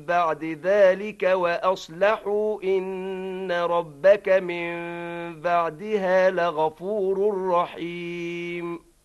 بعد ذلك وأصلحوا إن ربك من بعدها لغفور رحيم